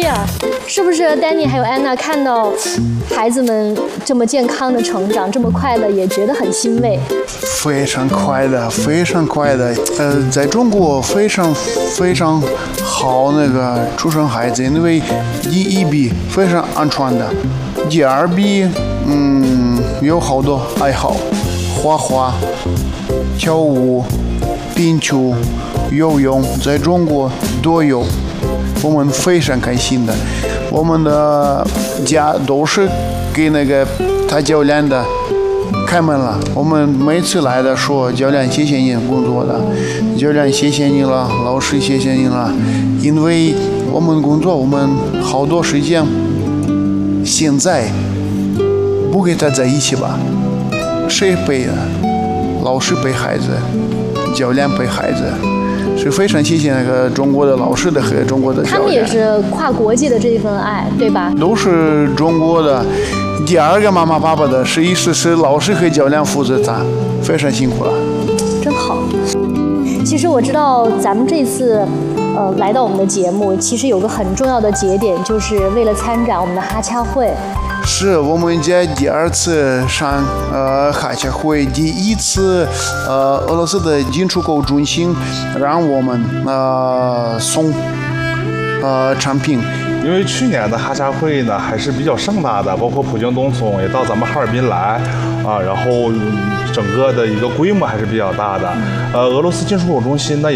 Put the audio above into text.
啊！是不是 Danny 还有安娜看到孩子们这么健康的成长，这么快乐，也觉得很欣慰？ 非常快乐，非常快乐。在中国非常好那个出生孩子，因为第一笔非常安全的，第二笔有好多爱好，画画、跳舞、冰球、游泳，在中国都有。我们非常开心的，我们的家都是给那个他教练的开门了。我们每次来的说，教练谢谢你工作的，教练谢谢你了，老师谢谢你了，因为我们工作，我们好多时间现在不跟他在一起吧，谁陪的？老师陪孩子，教练陪孩子。是非常谢谢那个中国的老师的和中国的教练， 他们也是跨国际的这一份爱，对吧？ 都是中国的。第二个妈妈爸爸的是老师和教练负责他，非常辛苦了。 真好。其实我知道咱们这次来到我们的节目，其实有个很重要的节点，就是为了参展我们的哈恰会。 是我们家第二次上哈恰会，第一次俄罗斯的进出口中心让我们送产品。 因为去年的哈恰会呢还是比较盛大的，包括普京总统也到咱们哈尔滨来啊，然后整个的一个规模还是比较大的。俄罗斯进出口中心呢